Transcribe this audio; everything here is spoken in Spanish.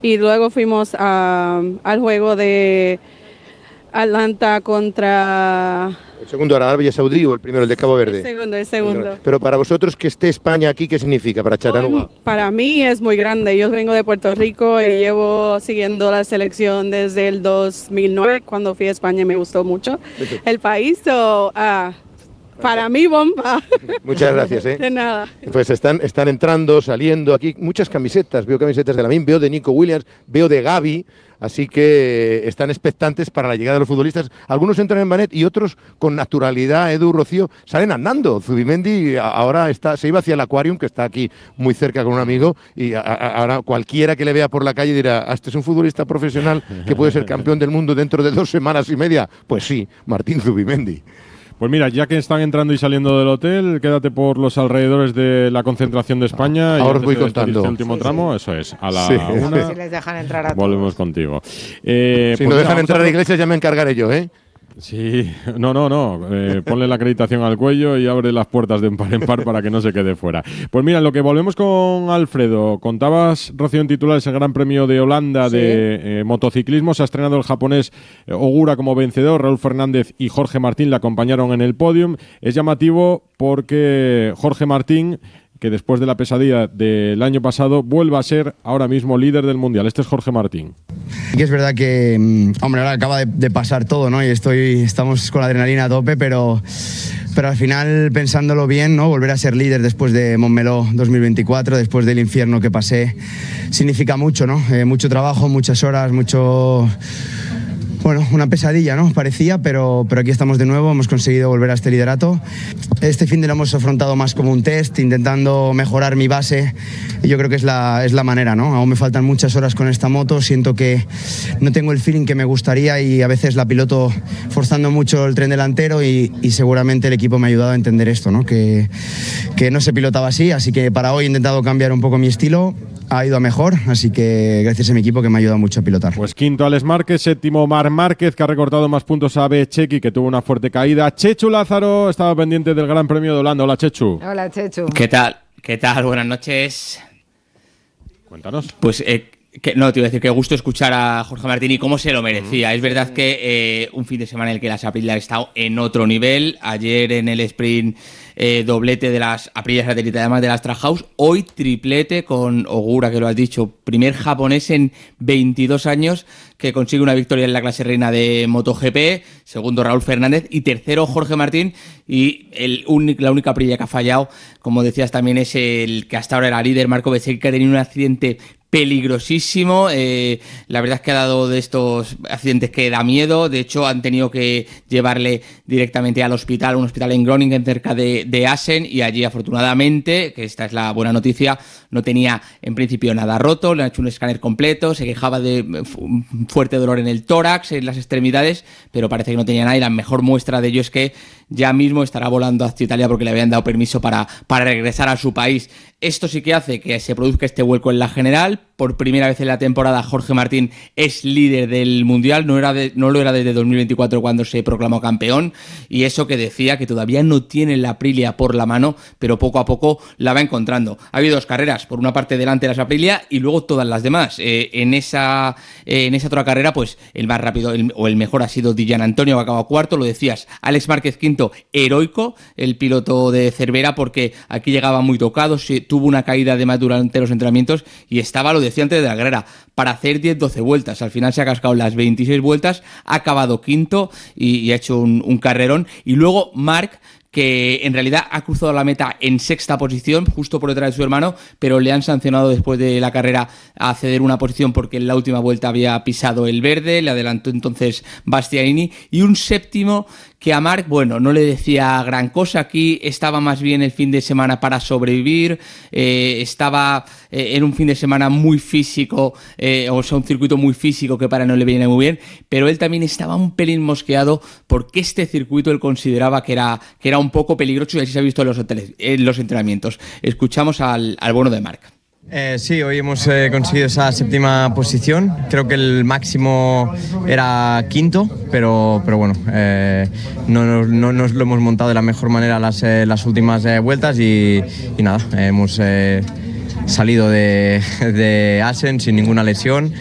Y luego fuimos al juego de Atlanta contra... El segundo era Arabia Saudí o el primero, el de Cabo Verde. El segundo. Pero para vosotros que esté España aquí, ¿qué significa para Chattanooga? Para mí es muy grande. Yo vengo de Puerto Rico y llevo siguiendo la selección desde el 2009. Cuando fui a España me gustó mucho el país. Para mí, bomba. Muchas gracias. De nada. Pues están entrando, saliendo aquí muchas camisetas. Veo camisetas de Lamine, veo de Nico Williams, veo de Gavi. Así que están expectantes para la llegada de los futbolistas. Algunos entran en Manet y otros con naturalidad. Edu, Rocío, salen andando. Zubimendi ahora se iba hacia el Aquarium, que está aquí muy cerca con un amigo, y ahora cualquiera que le vea por la calle dirá, este es un futbolista profesional que puede ser campeón del mundo dentro de 2 semanas y media. Pues sí, Martín Zubimendi. Pues mira, ya que están entrando y saliendo del hotel, quédate por los alrededores de la concentración de España. Ahora os voy contando. Este último tramo, eso es. A la 1. Si les dejan entrar a volvemos contigo. Si nos dejan entrar a la iglesia, ya me encargaré yo, ¿eh? Sí, no. Ponle la acreditación al cuello y abre las puertas de par en par para que no se quede fuera. Pues mira, lo que volvemos con Alfredo. Contabas, Rocío, en titulares el Gran Premio de Holanda de motociclismo. Se ha estrenado el japonés Ogura como vencedor. Raúl Fernández y Jorge Martín le acompañaron en el podium. Es llamativo porque Jorge Martín, que después de la pesadilla del año pasado, vuelve a ser ahora mismo líder del Mundial. Este es Jorge Martín. Y es verdad que, hombre, ahora acaba de pasar todo, ¿no? Y estamos con la adrenalina a tope, pero al final, pensándolo bien, ¿no? Volver a ser líder después de Montmeló 2024, después del infierno que pasé, significa mucho, ¿no? Mucho trabajo, muchas horas, Bueno, una pesadilla, ¿no? Parecía, pero aquí estamos de nuevo, hemos conseguido volver a este liderato. Este fin de lo hemos afrontado más como un test, intentando mejorar mi base. Y yo creo que es la manera, ¿no? Aún me faltan muchas horas con esta moto, siento que no tengo el feeling que me gustaría y a veces la piloto forzando mucho el tren delantero y seguramente el equipo me ha ayudado a entender esto, ¿no? Que no se pilotaba así que para hoy he intentado cambiar un poco mi estilo. Ha ido a mejor, así que gracias a mi equipo que me ha ayudado mucho a pilotar. Pues quinto Alex Márquez, séptimo Marc Márquez, que ha recortado más puntos a Bechequi, que tuvo una fuerte caída. Chechu Lázaro estaba pendiente del Gran Premio de Holanda. Hola, Chechu. Hola, Chechu. ¿Qué tal? Buenas noches. Cuéntanos. Pues te iba a decir que gusto escuchar a Jorge Martín y cómo se lo merecía. Es verdad que un fin de semana en el que las Aprilia ha estado en otro nivel. Ayer en el sprint doblete de las Aprilia satélite, además de las Trackhouse. Hoy triplete con Ogura, que lo has dicho. Primer japonés en 22 años que consigue una victoria en la clase reina de MotoGP. Segundo Raúl Fernández y tercero Jorge Martín. Y la única Aprilia que ha fallado, como decías también, es el que hasta ahora era líder, Marco Bezzecchi, que ha tenido un accidente peligrosísimo. La verdad es que ha dado de estos accidentes que da miedo. De hecho, han tenido que llevarle directamente al hospital, un hospital en Groningen, cerca de Assen, y allí, afortunadamente, que esta es la buena noticia, no tenía en principio nada roto. Le han hecho un escáner completo, se quejaba de un fuerte dolor en el tórax, en las extremidades, pero parece que no tenía nada, y la mejor muestra de ello es que ya mismo estará volando hacia Italia porque le habían dado permiso para regresar a su país. Esto sí que hace que se produzca este vuelco en la general. Por primera vez en la temporada, Jorge Martín es líder del Mundial. No lo era desde 2024, cuando se proclamó campeón. Y eso que decía, que todavía no tiene la Aprilia por la mano, pero poco a poco la va encontrando. Ha habido dos carreras. Por una parte, delante de las Aprilia y luego todas las demás. En esa otra carrera, pues el más rápido o el mejor ha sido Di Giannantonio, que ha acabado cuarto. Lo decías, Alex Márquez quinto, heroico, el piloto de Cervera, porque aquí llegaba muy tocado. Tuvo una caída además durante los entrenamientos y estaba, lo decía antes de la carrera, para hacer 10-12 vueltas. Al final se ha cascado las 26 vueltas, ha acabado quinto y ha hecho un carrerón. Y luego Marc, que en realidad ha cruzado la meta en sexta posición, justo por detrás de su hermano, pero le han sancionado después de la carrera a ceder una posición porque en la última vuelta había pisado el verde, le adelantó entonces Bastianini. Y un séptimo que a Marc, bueno, no le decía gran cosa. Aquí estaba más bien el fin de semana para sobrevivir, estaba en un fin de semana muy físico, o sea, un circuito muy físico que para no le viene muy bien, pero él también estaba un pelín mosqueado porque este circuito él consideraba que era un poco peligroso, y así se ha visto en los entrenamientos. Escuchamos al bono de Marc. Sí, hoy hemos conseguido esa séptima posición. Creo que el máximo era quinto, pero bueno, no nos lo hemos montado de la mejor manera las últimas vueltas y nada, hemos salido de Assen sin ninguna lesión.